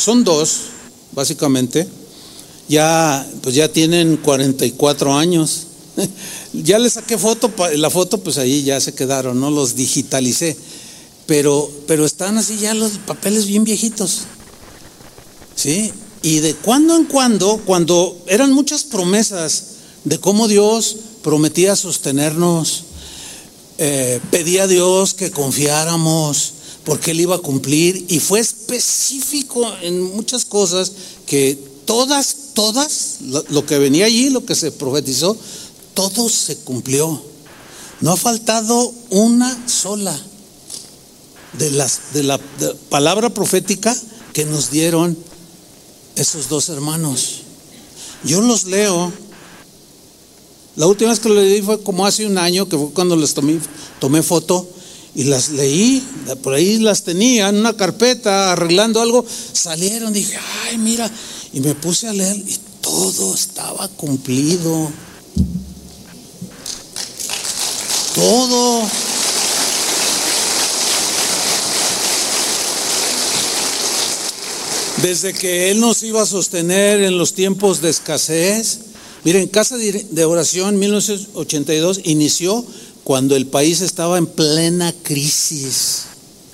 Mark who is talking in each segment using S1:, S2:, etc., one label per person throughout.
S1: son dos, básicamente. Pues ya tienen 44 años. Ya les saqué la foto pues ahí ya se quedaron, ¿no? Los digitalicé. Pero están así ya los papeles bien viejitos. ¿Sí? Y de cuando en cuando eran muchas promesas de cómo Dios prometía sostenernos, pedía a Dios que confiáramos porque Él iba a cumplir, y fue específico en muchas cosas que todas, lo que venía allí, lo que se profetizó, todo se cumplió. No ha faltado una sola de la palabra profética que nos dieron esos dos hermanos. Yo los leo. La última vez que lo leí fue como hace un año, que fue cuando les tomé foto y las leí. Por ahí las tenía en una carpeta arreglando algo. Salieron, dije, ay, mira, y me puse a leer y todo estaba cumplido. Todo. Desde que Él nos iba a sostener en los tiempos de escasez. Miren, Casa de Oración 1982 inició cuando el país estaba en plena crisis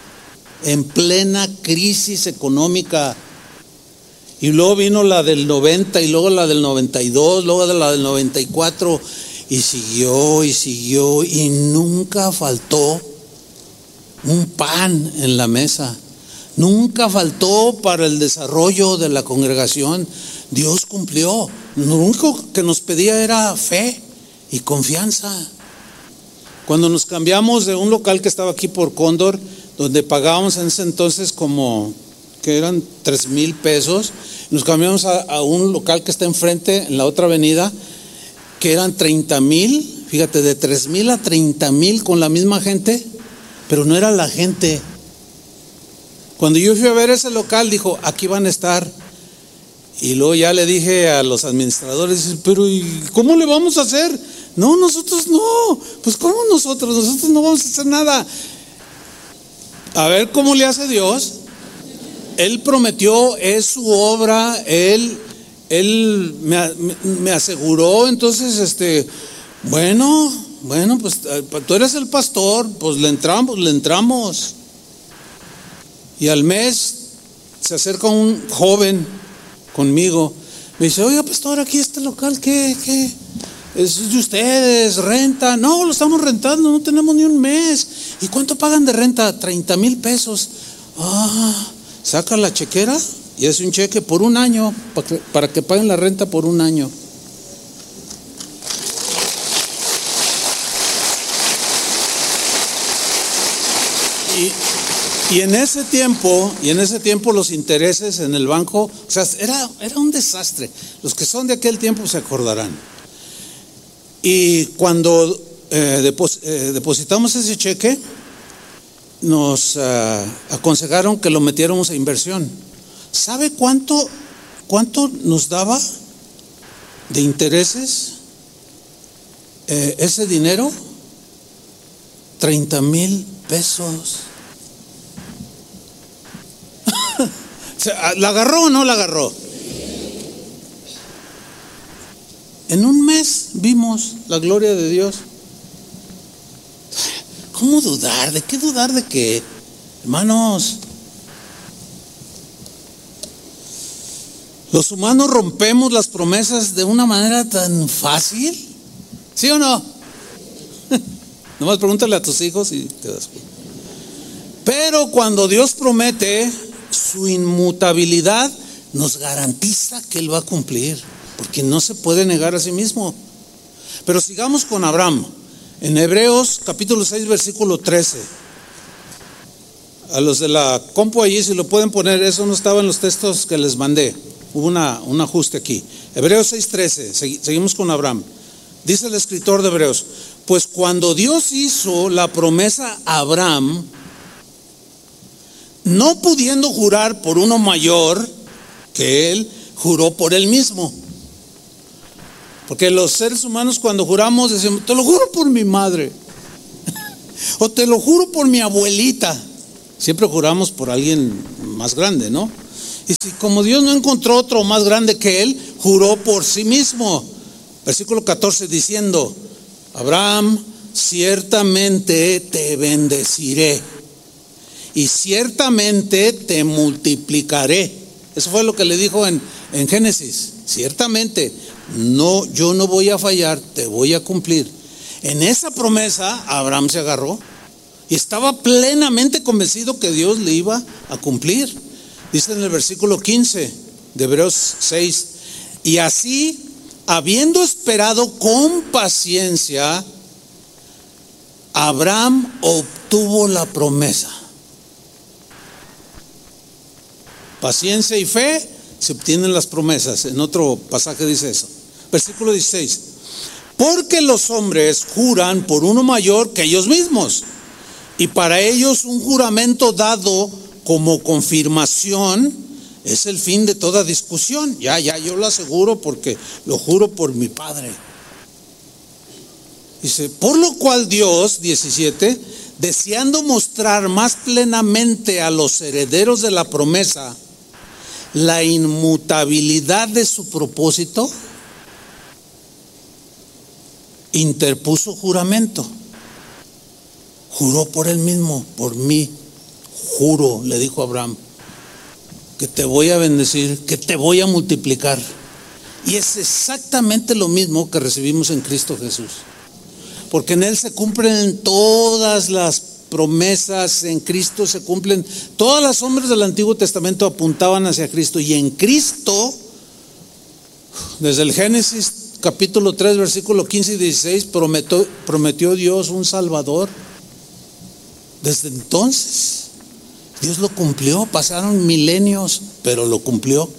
S1: económica. Y luego vino la del 90, y luego la del 92, luego la del 94, y siguió, y nunca faltó un pan en la mesa. Nunca faltó para el desarrollo de la congregación. Dios cumplió. Lo único que nos pedía era fe y confianza. Cuando nos cambiamos de un local que estaba aquí por Cóndor, donde pagábamos en ese entonces como que eran 3,000 pesos, nos cambiamos a un local que está enfrente, en la otra avenida, que eran 30,000. Fíjate, de 3,000 a 30,000 con la misma gente, pero no era la gente. Cuando yo fui a ver ese local, dijo, aquí van a estar. Y luego ya le dije a los administradores, pero ¿y cómo le vamos a hacer? No, nosotros no. Pues ¿cómo nosotros? Nosotros no vamos a hacer nada. A ver cómo le hace Dios. Él prometió, es su obra, Él me aseguró. Entonces, bueno, pues tú eres el pastor, pues le entramos. Y al mes se acerca un joven conmigo, me dice, oiga pastor, aquí este local, ¿qué? ¿Es de ustedes? ¿Renta? No, lo estamos rentando, no tenemos ni un mes. ¿Y cuánto pagan de renta? 30,000 pesos. Saca la chequera y hace un cheque por un año, para que paguen la renta por un año. Y en ese tiempo los intereses en el banco, o sea, era un desastre. Los que son de aquel tiempo se acordarán. Y cuando depositamos ese cheque, nos aconsejaron que lo metiéramos a inversión. ¿Sabe cuánto nos daba de intereses ese dinero? 30,000 pesos. ¿La agarró o no la agarró? En un mes vimos la gloria de Dios. ¿Cómo dudar? ¿De qué dudar de qué? Hermanos, los humanos rompemos las promesas de una manera tan fácil. ¿Sí o no? Nomás pregúntale a tus hijos y te das cuenta. Pero cuando Dios promete, su inmutabilidad nos garantiza que Él va a cumplir, porque no se puede negar a sí mismo. Pero sigamos con Abraham. En Hebreos capítulo 6 versículo 13. A los de la compu allí, si lo pueden poner, eso no estaba en los textos que les mandé. Hubo un ajuste aquí. Hebreos 6:13, seguimos con Abraham. Dice el escritor de Hebreos, pues cuando Dios hizo la promesa a Abraham, no pudiendo jurar por uno mayor que él, juró por él mismo. Porque los seres humanos cuando juramos decimos, te lo juro por mi madre, o te lo juro por mi abuelita. Siempre juramos por alguien más grande, ¿no? Y si como Dios no encontró otro más grande que él, juró por sí mismo. Versículo 14 diciendo: Abraham, ciertamente te bendeciré y ciertamente te multiplicaré. Eso fue lo que le dijo en Génesis. Ciertamente, no, yo no voy a fallar, te voy a cumplir. En esa promesa Abraham se agarró y estaba plenamente convencido que Dios le iba a cumplir. Dice en el versículo 15 de Hebreos 6: y así, habiendo esperado con paciencia, Abraham obtuvo la promesa. Paciencia y fe se obtienen las promesas. En otro pasaje dice eso. Versículo 16: porque los hombres juran por uno mayor que ellos mismos, y para ellos un juramento dado como confirmación es el fin de toda discusión. Ya, yo lo aseguro porque lo juro por mi Padre. Dice: por lo cual Dios, 17, deseando mostrar más plenamente a los herederos de la promesa la inmutabilidad de su propósito, interpuso juramento. Juró por él mismo: por mí juro, le dijo a Abraham, que te voy a bendecir, que te voy a multiplicar. Y es exactamente lo mismo que recibimos en Cristo Jesús, porque en él se cumplen todas las promesas. En Cristo se cumplen todas las sombras del Antiguo Testamento, apuntaban hacia Cristo, y en Cristo, desde el Génesis capítulo 3 versículo 15 y 16, prometió Dios un Salvador. Desde entonces Dios lo cumplió. Pasaron milenios, pero lo cumplió.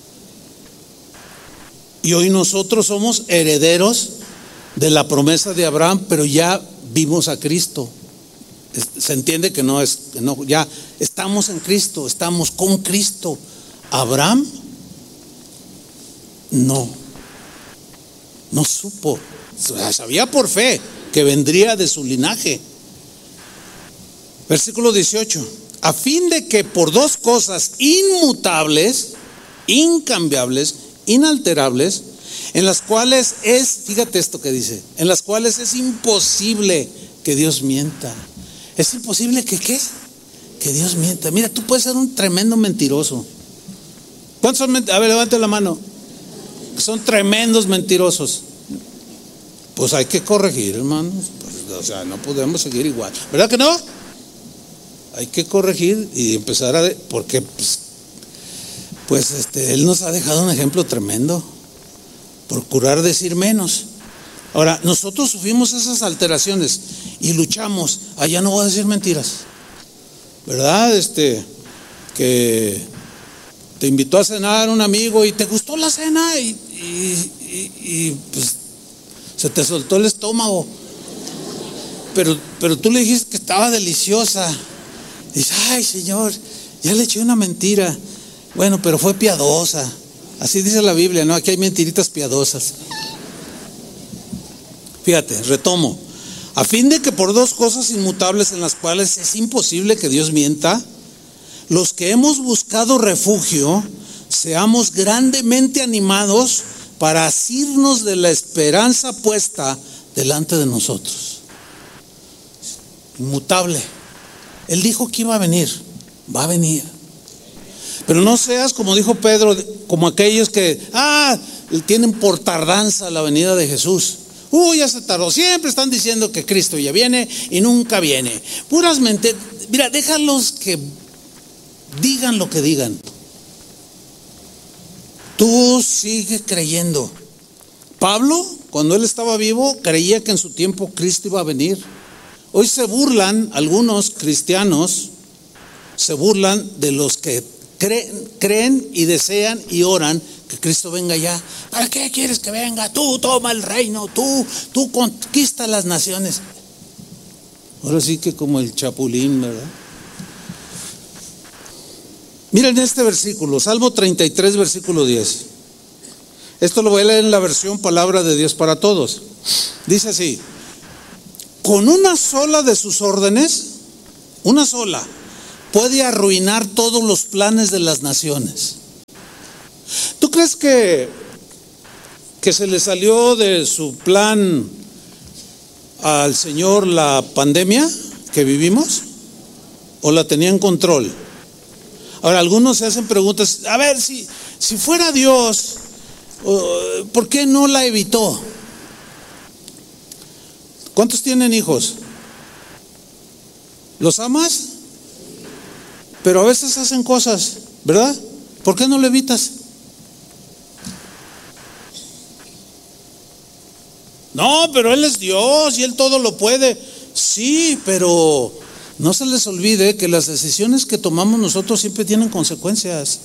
S1: Y hoy nosotros somos herederos de la promesa de Abraham, pero ya vimos a Cristo. Se entiende que no, ya estamos en Cristo, estamos con Cristo. Abraham no supo, sabía por fe que vendría de su linaje. Versículo 18: a fin de que por dos cosas inmutables, incambiables, inalterables, en las cuales fíjate esto que dice, en las cuales es imposible que Dios mienta. Es imposible que Dios mienta. Mira, tú puedes ser un tremendo mentiroso. ¿Cuántos son mentirosos? A ver, levante la mano. Son tremendos mentirosos. Pues hay que corregir, hermanos. Pues, o sea, no podemos seguir igual, ¿verdad que no? Hay que corregir y empezar porque Él nos ha dejado un ejemplo tremendo. Procurar decir menos. Ahora, nosotros sufrimos esas alteraciones y luchamos. Ya no voy a decir mentiras, ¿verdad? Que te invitó a cenar un amigo y te gustó la cena y pues se te soltó el estómago, pero tú le dijiste que estaba deliciosa. Y dices: ay, Señor, ya le eché una mentira. Bueno, pero fue piadosa. Así dice la Biblia, ¿no? Aquí hay mentiritas piadosas. Fíjate, retomo: a fin de que por dos cosas inmutables en las cuales es imposible que Dios mienta, los que hemos buscado refugio seamos grandemente animados para asirnos de la esperanza puesta delante de nosotros. Inmutable. Él dijo que iba a venir, va a venir. Pero no seas, como dijo Pedro, como aquellos que tienen por tardanza la venida de Jesús. Ya se tardó. Siempre están diciendo que Cristo ya viene y nunca viene. Puras mentiras. Mira, déjalos que digan lo que digan. Tú sigue creyendo. Pablo, cuando él estaba vivo, creía que en su tiempo Cristo iba a venir. Hoy se burlan, algunos cristianos se burlan de los que creen y desean y oran que Cristo venga ya. ¿Para qué quieres que venga? Tú toma el reino, tú conquista las naciones. Ahora sí que como el chapulín, ¿verdad? Miren este versículo, Salmo 33, versículo 10. Esto lo voy a leer en la versión Palabra de Dios para Todos. Dice así: con una sola de sus órdenes, una sola, puede arruinar todos los planes de las naciones. crees que se le salió de su plan al Señor la pandemia que vivimos? ¿O la tenía en control? Ahora, algunos se hacen preguntas, a ver, si fuera Dios, ¿por qué no la evitó? ¿Cuántos tienen hijos? ¿Los amas? Pero a veces hacen cosas, ¿verdad? ¿Por qué no lo evitas? No, pero Él es Dios y Él todo lo puede. Sí, pero no se les olvide que las decisiones que tomamos nosotros siempre tienen consecuencias.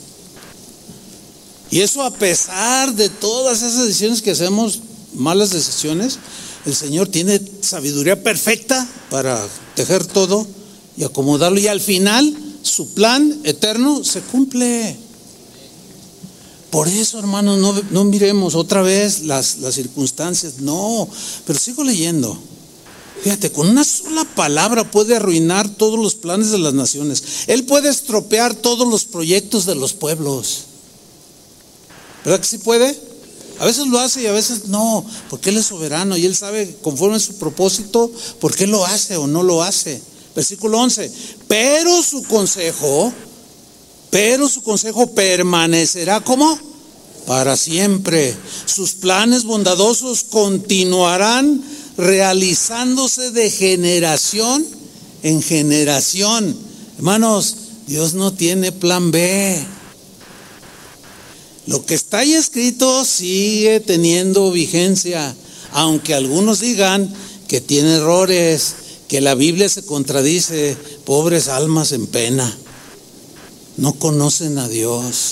S1: Y eso, a pesar de todas esas decisiones que hacemos, malas decisiones, el Señor tiene sabiduría perfecta para tejer todo y acomodarlo, y al final su plan eterno se cumple. Por eso, hermanos, no miremos otra vez las circunstancias, no, pero sigo leyendo. Fíjate, con una sola palabra puede arruinar todos los planes de las naciones. Él puede estropear todos los proyectos de los pueblos. ¿Verdad que sí puede? A veces lo hace y a veces no, porque Él es soberano y Él sabe conforme a su propósito por qué lo hace o no lo hace. Versículo 11, pero su consejo permanecerá ¿cómo? Para siempre. Sus planes bondadosos continuarán realizándose de generación en generación. Hermanos, Dios no tiene plan B. Lo que está ahí escrito sigue teniendo vigencia, aunque algunos digan que tiene errores, que la Biblia se contradice. Pobres almas en pena, no conocen a Dios.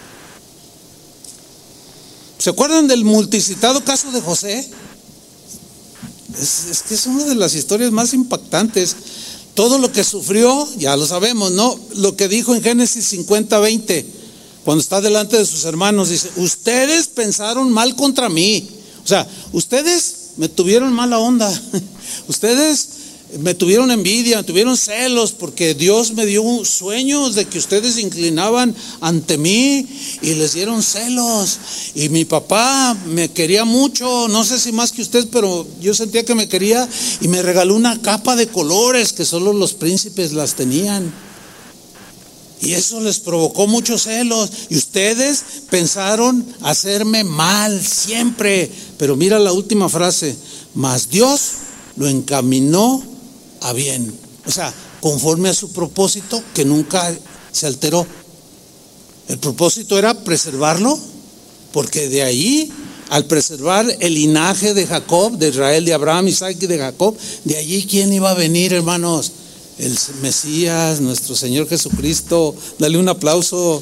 S1: ¿Se acuerdan del multicitado caso de José? Es que es una de las historias más impactantes. Todo lo que sufrió, ya lo sabemos, ¿no? Lo que dijo en Génesis 50:20, cuando está delante de sus hermanos, dice: ustedes pensaron mal contra mí. O sea, ustedes me tuvieron mala onda. Ustedes me tuvieron envidia, me tuvieron celos, porque Dios me dio sueños de que ustedes se inclinaban ante mí y les dieron celos. Y mi papá me quería mucho, no sé si más que ustedes, pero yo sentía que me quería, y me regaló una capa de colores que solo los príncipes las tenían. Y eso les provocó muchos celos. Y ustedes pensaron hacerme mal siempre. Pero mira la última frase: mas Dios lo encaminó a bien. O sea, conforme a su propósito, que nunca se alteró. El propósito era preservarlo, porque de ahí, al preservar el linaje de Jacob, de Israel, de Abraham, Isaac y de Jacob, de allí ¿quién iba a venir, hermanos? El Mesías, nuestro Señor Jesucristo. Dale un aplauso.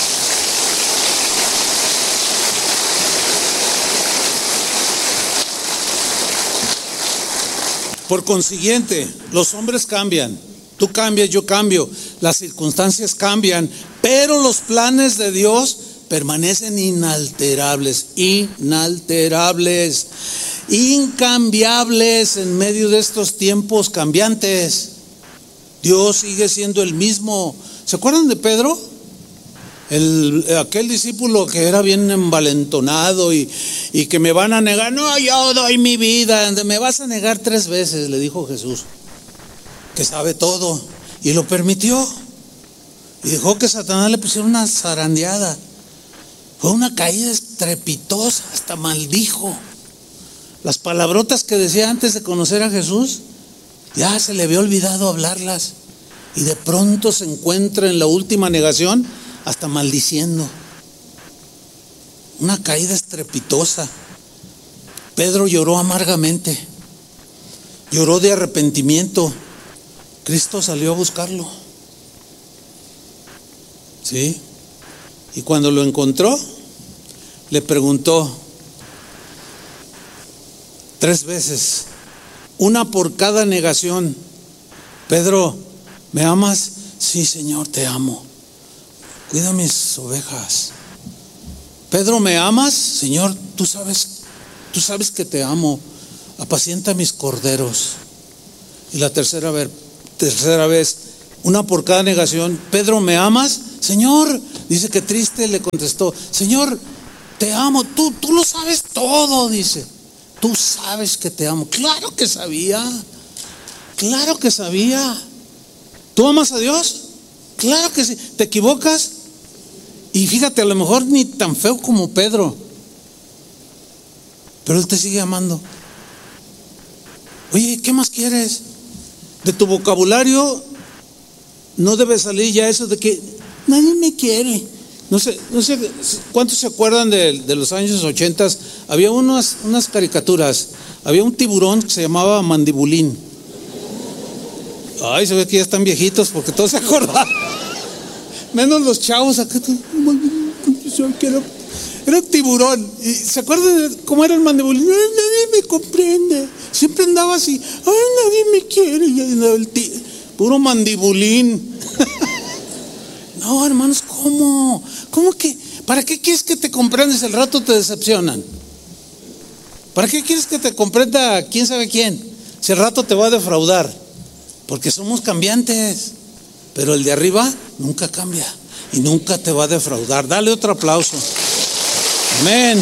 S1: Por consiguiente, los hombres cambian, tú cambias, yo cambio, las circunstancias cambian, pero los planes de Dios permanecen inalterables, incambiables en medio de estos tiempos cambiantes. Dios sigue siendo el mismo. ¿Se acuerdan de Pedro? Aquel discípulo que era bien envalentonado y que me van a negar. No, yo doy mi vida. Me vas a negar 3 veces, le dijo Jesús, que sabe todo, y lo permitió. Y dejó que Satanás le pusiera una zarandeada. Fue una caída estrepitosa, hasta maldijo. Las palabrotas que decía antes de conocer a Jesús, ya se le había olvidado hablarlas, y de pronto se encuentra en la última negación hasta maldiciendo. Una caída estrepitosa. Pedro lloró amargamente, lloró de arrepentimiento. Cristo salió a buscarlo, ¿sí? Y cuando lo encontró, le preguntó 3 veces, una por cada negación: Pedro, ¿me amas? Sí, Señor, te amo. Cuida mis ovejas. Pedro, ¿me amas? Señor, tú sabes que te amo. Apacienta mis corderos. Y la tercera vez, una por cada negación: Pedro, ¿me amas? Señor, Dice que triste le contestó: Señor, te amo, tú lo sabes todo, dice. Tú sabes que te amo. Claro que sabía. Claro que sabía. ¿Tú amas a Dios? Claro que sí. ¿Te equivocas? Y fíjate, a lo mejor ni tan feo como Pedro, pero Él te sigue amando. Oye, ¿qué más quieres? De tu vocabulario no debe salir ya eso de que nadie me quiere. No sé cuántos se acuerdan de los años 80. Había unas caricaturas. Había un tiburón que se llamaba Mandibulín. Ay, se ve que ya están viejitos porque todos se acordan. Menos los chavos acá. Era un tiburón. ¿Y se acuerdan de cómo era el Mandibulín? Ay, nadie me comprende. Siempre andaba así. Ay, nadie me quiere. Y andaba puro Mandibulín. No, hermanos, ¿cómo? ¿Cómo que? ¿Para qué quieres que te comprendes? El rato te decepcionan. ¿Para qué quieres que te comprenda quién sabe quién? Si el rato te va a defraudar. Porque somos cambiantes. Pero el de arriba nunca cambia y nunca te va a defraudar. Dale otro aplauso. Amén.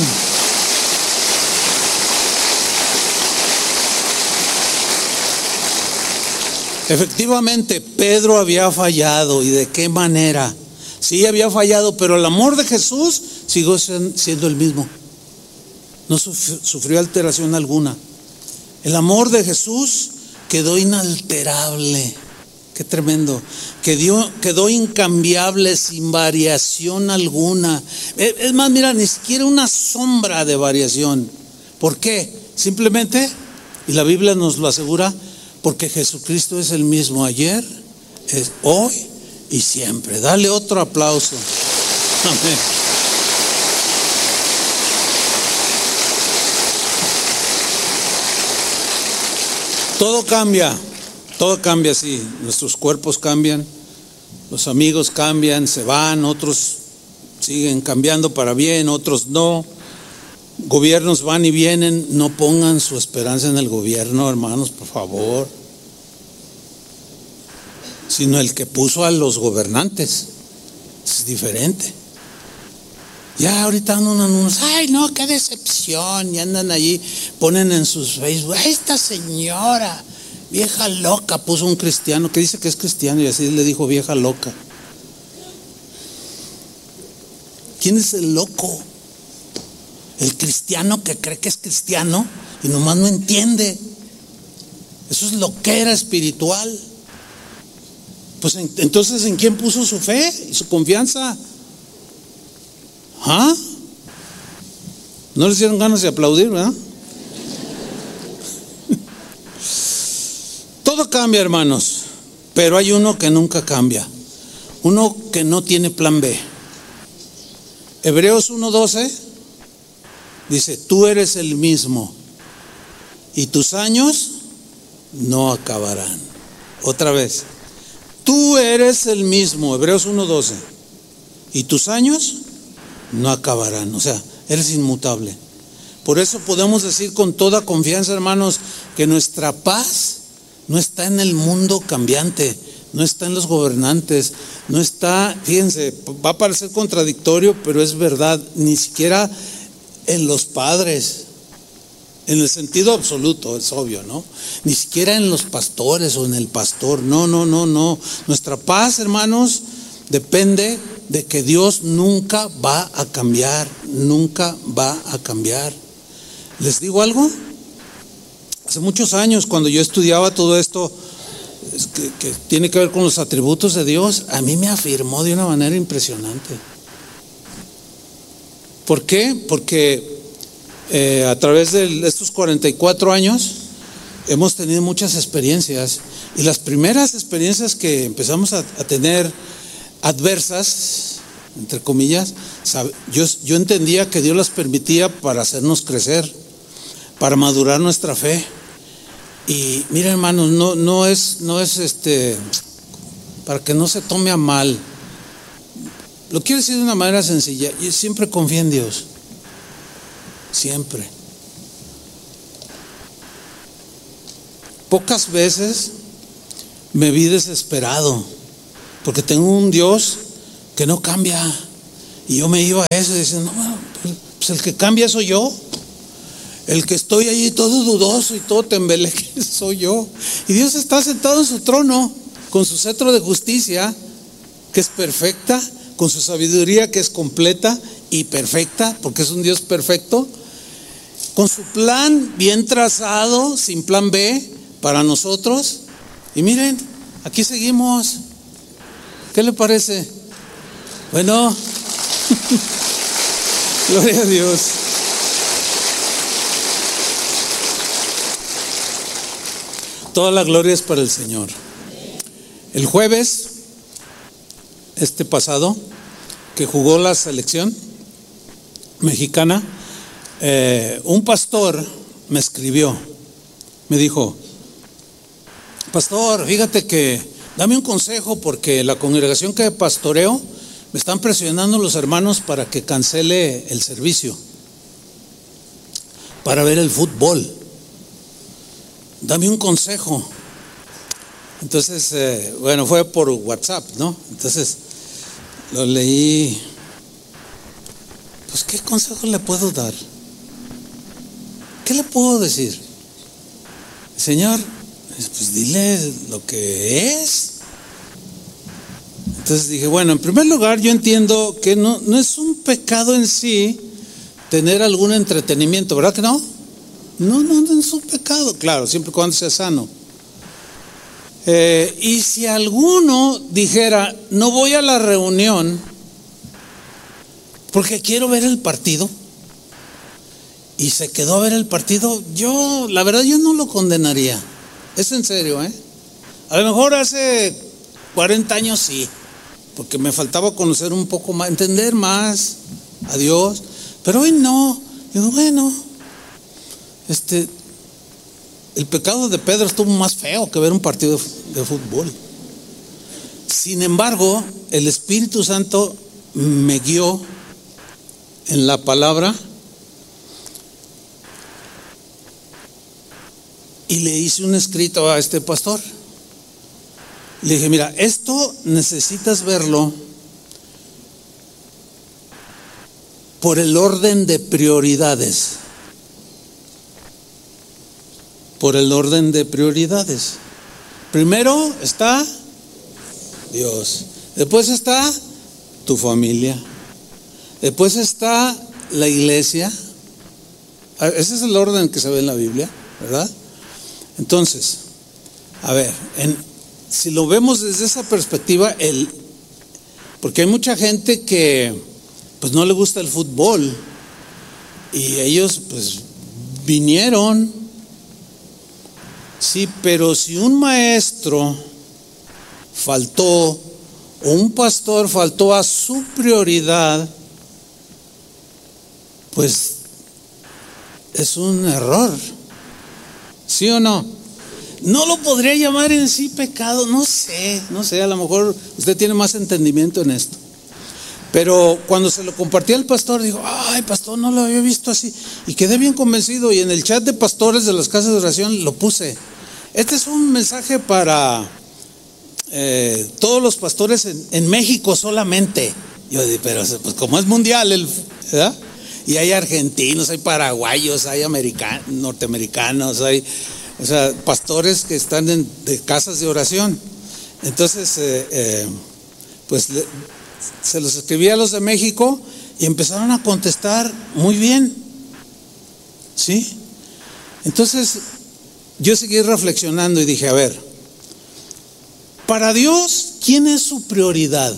S1: Efectivamente, Pedro había fallado. ¿Y de qué manera? Sí, había fallado, pero el amor de Jesús siguió siendo el mismo. No sufrió alteración alguna. El amor de Jesús quedó inalterable. Qué tremendo. Quedó incambiable, sin variación alguna. Es más, mira, ni siquiera una sombra de variación. ¿Por qué? Simplemente, y la Biblia nos lo asegura, porque Jesucristo es el mismo ayer, es hoy y siempre. Dale otro aplauso. Amén. Todo cambia, sí. Nuestros cuerpos cambian, los amigos cambian, se van, otros siguen cambiando para bien, otros no. Gobiernos van y vienen. No pongan su esperanza en el gobierno, hermanos, por favor, sino el que puso a los gobernantes. Es diferente. Ya ahorita andan unos, ay no, qué decepción, y andan allí, ponen en sus Facebook, ay, esta señora vieja loca, puso un cristiano que dice que es cristiano y así le dijo vieja loca. ¿Quién es el loco? El cristiano que cree que es cristiano y nomás no entiende. Eso es loquera espiritual. Pues entonces, ¿en quién puso su fe y su confianza? ¿Ah? ¿No les dieron ganas de aplaudir, verdad? Todo cambia, hermanos, pero hay uno que nunca cambia, uno que no tiene plan B. Hebreos 1:12 dice: tú eres el mismo y tus años no acabarán. Otra vez, tú eres el mismo, Hebreos 1:12, y tus años no acabarán. O sea, eres inmutable. Por eso podemos decir con toda confianza, hermanos, que nuestra paz no está en el mundo cambiante, no está en los gobernantes, no está, fíjense, va a parecer contradictorio, pero es verdad, ni siquiera en los padres, en el sentido absoluto, es obvio, ¿no? Ni siquiera en los pastores o en el pastor, no. Nuestra paz, hermanos, depende de que Dios nunca va a cambiar, nunca va a cambiar. ¿Les digo algo? Hace muchos años, cuando yo estudiaba todo esto que tiene que ver con los atributos de Dios, a mí me afirmó de una manera impresionante. ¿Por qué? Porque a través de estos 44 años hemos tenido muchas experiencias, y las primeras experiencias que empezamos a tener adversas, entre comillas, yo entendía que Dios las permitía para hacernos crecer, para madurar nuestra fe. Y mira, hermanos, no es para que no se tome a mal. Lo quiero decir de una manera sencilla: yo siempre confié en Dios, siempre. Pocas veces me vi desesperado, porque tengo un Dios que no cambia. Y yo me iba a eso y decía, no, pues el que cambia soy yo. El que estoy ahí todo dudoso y todo tembeleque soy yo. Y Dios está sentado en su trono con su cetro de justicia, que es perfecta, con su sabiduría que es completa y perfecta, porque es un Dios perfecto, con su plan bien trazado, sin plan B para nosotros. Y miren, aquí seguimos. ¿Qué le parece? Bueno, gloria a Dios. Toda la gloria es para el Señor. El jueves, pasado, que jugó la selección mexicana, un pastor me escribió, me dijo: pastor, fíjate que dame un consejo porque la congregación que pastoreo me están presionando los hermanos para que cancele el servicio para ver el fútbol. Dame un consejo. Entonces, bueno, fue por WhatsApp, ¿no? Entonces lo leí. Pues, ¿qué consejo le puedo dar? ¿Qué le puedo decir? Señor, pues dile lo que es. Entonces dije, bueno, en primer lugar yo entiendo que no es un pecado en sí tener algún entretenimiento, ¿verdad que no? No es un pecado, claro, siempre y cuando sea sano. Y si alguno dijera, no voy a la reunión porque quiero ver el partido, y se quedó a ver el partido, la verdad yo no lo condenaría. Es en serio, A lo mejor hace 40 años sí, porque me faltaba conocer un poco más, entender más a Dios, pero hoy no. Digo, bueno, el pecado de Pedro estuvo más feo que ver un partido de fútbol. Sin embargo, el Espíritu Santo me guió en la palabra y le hice un escrito a este pastor. Le dije, mira, esto necesitas verlo por el orden de prioridades. Por el orden de prioridades. Primero está Dios. Después está tu familia. Después está la iglesia. Ese es el orden que se ve en la Biblia, ¿verdad? Entonces, a ver, si lo vemos desde esa perspectiva, porque hay mucha gente que pues no le gusta el fútbol y ellos pues vinieron. Sí, pero si un maestro faltó o un pastor faltó a su prioridad, pues es un error. ¿Sí o no? No lo podría llamar en sí pecado, no sé, a lo mejor usted tiene más entendimiento en esto. Pero cuando se lo compartí al pastor, dijo, ay pastor, no lo había visto así. Y quedé bien convencido, y en el chat de pastores de las casas de oración lo puse. Este es un mensaje para todos los pastores en México solamente. Yo dije, pero pues como es mundial, ¿verdad? Y hay argentinos, hay paraguayos, hay norteamericanos, hay pastores que están de casas de oración. Entonces, pues se los escribí a los de México y empezaron a contestar muy bien. ¿Sí? Entonces, yo seguí reflexionando y dije, a ver, para Dios, ¿quién es su prioridad?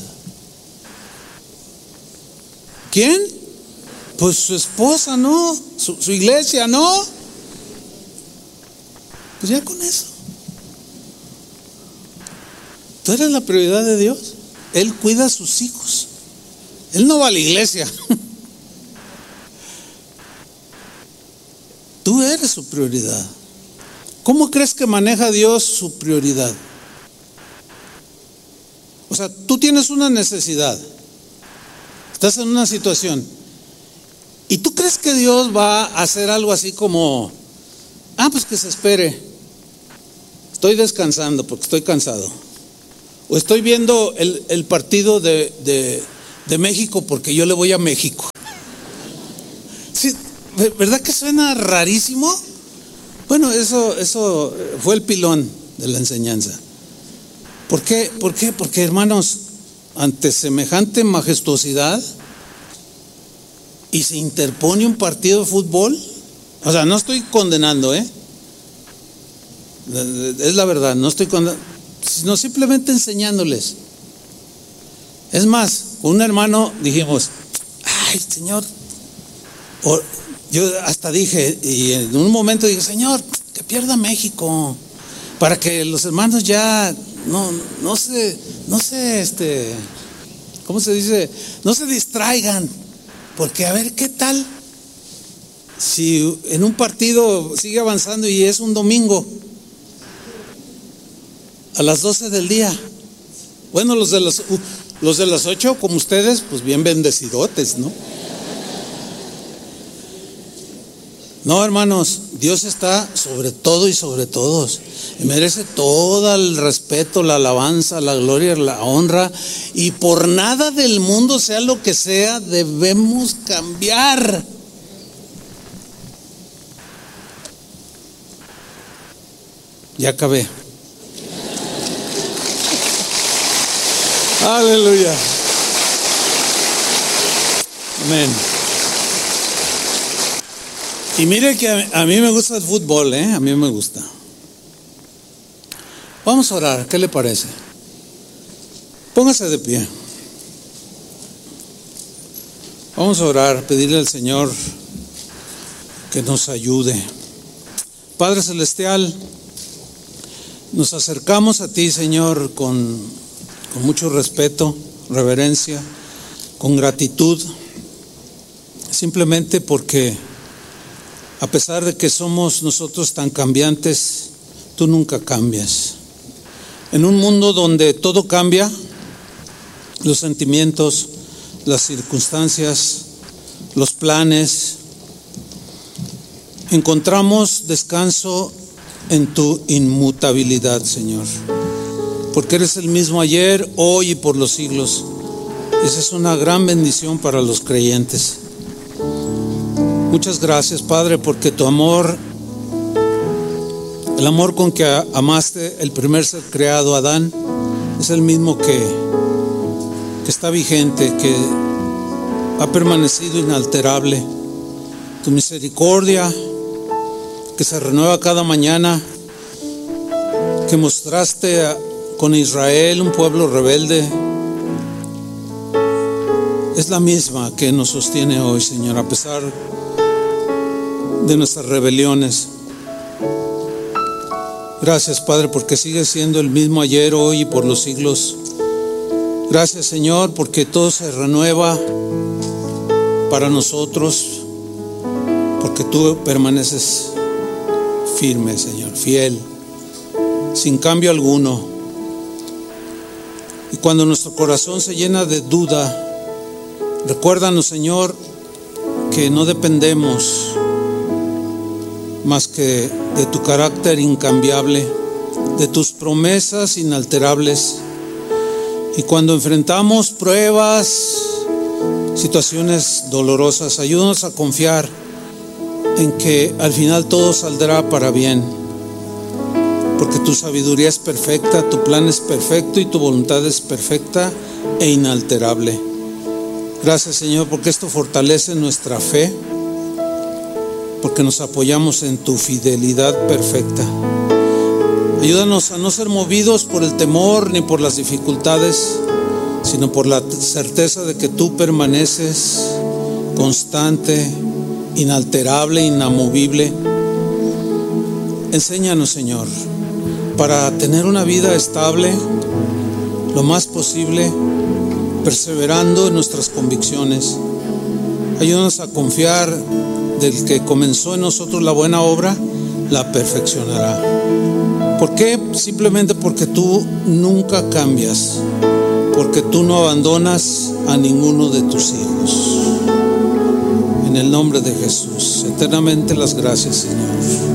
S1: ¿Quién? Pues su esposa, ¿no? Su iglesia, ¿no? Pues ya con eso. ¿Tú eres la prioridad de Dios? Él cuida a sus hijos. Él no va a la iglesia. Tú eres su prioridad. ¿Cómo crees que maneja Dios su prioridad? O sea, tú tienes una necesidad. Estás en una situación. ¿Y tú crees que Dios va a hacer algo así como, pues que se espere? Estoy descansando porque estoy cansado. O estoy viendo el partido de de México porque yo le voy a México. Sí, ¿verdad que suena rarísimo? Bueno, eso fue el pilón de la enseñanza. ¿Por qué? Porque, hermanos, ante semejante majestuosidad y se interpone un partido de fútbol, o sea, no estoy condenando, es la verdad, no estoy condenando, sino simplemente enseñándoles. Es más, con un hermano dijimos, ay, Señor, yo hasta dije, y en un momento dije, Señor, que pierda México, para que los hermanos ya no se ¿cómo se dice? No se distraigan, porque a ver qué tal si en un partido sigue avanzando y es un domingo a las 12 del día. Bueno, los de las 8, como ustedes, pues bien bendecidotes, ¿no? No, hermanos, Dios está sobre todo y sobre todos. Y merece todo el respeto, la alabanza, la gloria, la honra. Y por nada del mundo, sea lo que sea, debemos cambiar. Ya acabé. Aleluya. Amén. Y mire que a mí me gusta el fútbol, a mí me gusta. Vamos a orar, ¿qué le parece? Póngase de pie. Vamos a orar, pedirle al Señor que nos ayude. Padre Celestial, nos acercamos a ti, Señor, con mucho respeto, reverencia, con gratitud, simplemente porque a pesar de que somos nosotros tan cambiantes, tú nunca cambias. En un mundo donde todo cambia, los sentimientos, las circunstancias, los planes, encontramos descanso en tu inmutabilidad, Señor. Porque eres el mismo ayer, hoy y por los siglos. Esa es una gran bendición para los creyentes. Muchas gracias, Padre, porque tu amor, el amor con que amaste el primer ser creado, Adán, es el mismo que está vigente, que ha permanecido inalterable. Tu misericordia, que se renueva cada mañana, que mostraste con Israel, un pueblo rebelde, es la misma que nos sostiene hoy, Señor, a pesar de nuestras rebeliones. Gracias, Padre, porque sigues siendo el mismo ayer, hoy y por los siglos. Gracias, Señor, porque todo se renueva para nosotros, porque tú permaneces firme, Señor, fiel, sin cambio alguno. Y cuando nuestro corazón se llena de duda, recuérdanos, Señor, que no dependemos más que de tu carácter incambiable, de tus promesas inalterables. Y cuando enfrentamos pruebas, situaciones dolorosas, ayúdanos a confiar en que al final todo saldrá para bien, porque tu sabiduría es perfecta, tu plan es perfecto y tu voluntad es perfecta e inalterable. Gracias, Señor, porque esto fortalece nuestra fe, porque nos apoyamos en tu fidelidad perfecta. Ayúdanos a no ser movidos por el temor ni por las dificultades, sino por la certeza de que tú permaneces constante, inalterable, inamovible. Enséñanos, Señor, para tener una vida estable lo más posible, perseverando en nuestras convicciones. Ayúdanos a confiar del que comenzó en nosotros la buena obra, la perfeccionará. ¿Por qué? Simplemente porque tú nunca cambias, porque tú no abandonas a ninguno de tus hijos. En el nombre de Jesús, eternamente las gracias, Señor.